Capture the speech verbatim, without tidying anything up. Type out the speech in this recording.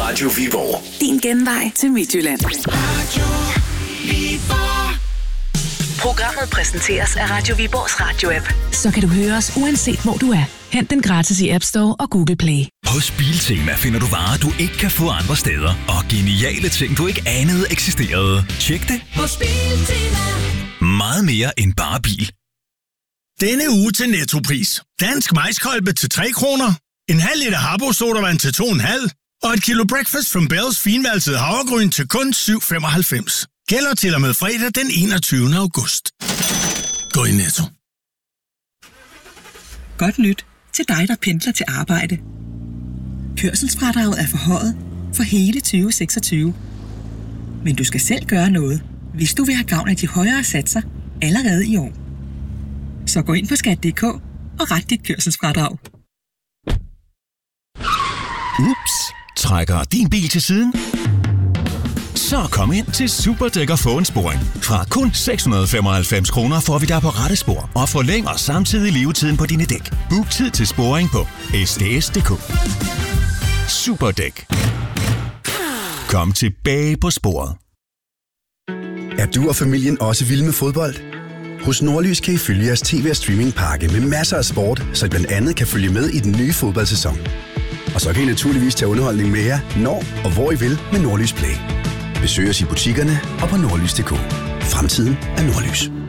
Radio Viborg. Din genvej til Midtjylland. Radio Viborg. Programmet præsenteres af Radio Viborgs radio-app. Så kan du høre os uanset hvor du er. Hent den gratis i App Store og Google Play. Hos Biltema finder du varer, du ikke kan få andre steder. Og geniale ting, du ikke anede eksisterede. Tjek det hos Biltema. Meget mere end bare bil. Denne uge til Nettopris. Dansk majskolbe til tre kroner. En halv liter Habbo sodavand til to komma fem. Og et kilo Breakfast from Bells finvalset havregryn til kun syv femoghalvfems. Gælder til og med fredag den enogtyvende august. Gå i Netto. Godt nyt til dig, der pendler til arbejde. Kørselsfradraget er forhøjet for hele tyve seksogtyve. Men du skal selv gøre noget, hvis du vil have gavn af de højere satser allerede i år. Så gå ind på skat punktum d k og ret dit kørselsfradrag. Ups, trækker din bil til siden? Så kom ind til Superdæk og få en sporing. Fra kun seks hundrede femoghalvfems kroner får vi dig på rette spor og forlænger samtidig levetiden på dine dæk. Book tid til sporing på s d s punktum d k. Superdæk. Kom tilbage på sporet. Er du og familien også vilde med fodbold? Hos Nordlys kan I følge jeres tv- og streamingpakke med masser af sport, så I blandt andet kan følge med i den nye fodboldsæson. Og så kan I naturligvis tage underholdning med jer, når og hvor I vil med Nordlys Play. Besøg os i butikkerne og på nordlys punktum d k. Fremtiden er Nordlys.